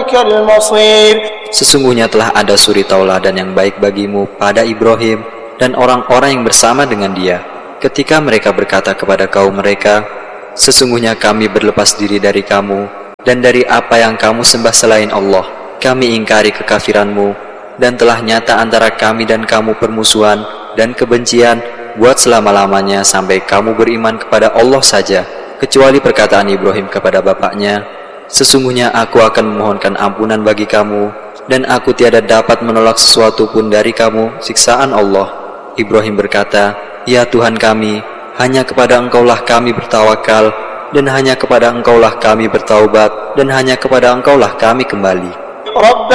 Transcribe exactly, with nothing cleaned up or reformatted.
وإليك المصير. Sesungguhnya telah ada suri tauladan yang baik bagimu pada Ibrahim dan orang-orang yang bersama dengan dia, ketika mereka berkata kepada kaum mereka, sesungguhnya kami berlepas diri dari kamu dan dari apa yang kamu sembah selain Allah. Kami ingkari kekafiranmu, dan telah nyata antara kami dan kamu permusuhan dan kebencian buat selama-lamanya sampai kamu beriman kepada Allah saja, kecuali perkataan Ibrahim kepada bapaknya, sesungguhnya aku akan memohonkan ampunan bagi kamu, dan aku tiada dapat menolak sesuatu pun dari kamu siksaan Allah. Ibrahim berkata, ya Tuhan kami, hanya kepada Engkaulah kami bertawakal, dan hanya kepada Engkaulah kami bertaubat, dan hanya kepada Engkaulah kami kembali. ربنا